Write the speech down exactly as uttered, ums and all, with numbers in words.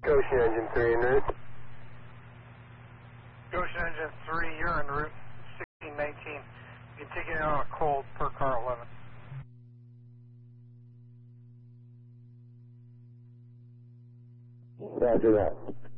Goshen Engine three en route. Goshen Engine three, you're en route, sixteen nineteen. You can take it out on a cold per car eleven. Roger that.